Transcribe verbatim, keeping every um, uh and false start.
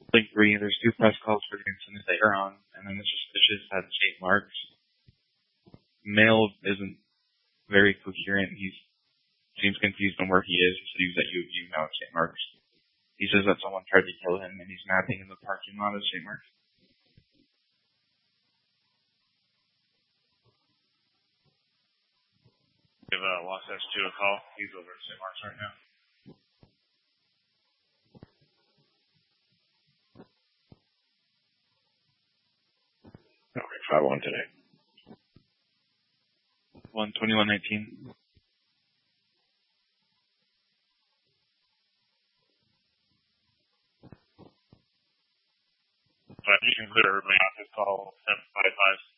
Link three, there's two press calls for the incident they are on, and then it's just, it's just had Saint Mark's. Mail isn't very coherent. He seems confused on where he is. He said he was at U of U, now at Saint Mark's. He says that someone tried to kill him, and he's napping in the parking lot of Saint Mark's. Give uh, Los S two a call. He's over at Saint Mark's right now. Okay, five one today. one twenty-one nineteen. But you can clear everybody off this call, seven five five.